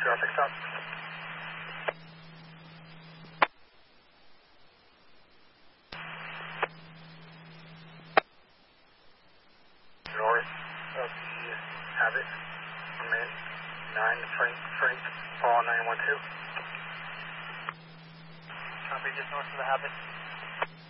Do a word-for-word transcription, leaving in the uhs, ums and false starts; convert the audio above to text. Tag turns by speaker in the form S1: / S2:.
S1: traffic stop. North of the Habit, remain nine Frank, Frank, Paul nine one two. Copy, just north of the Habit.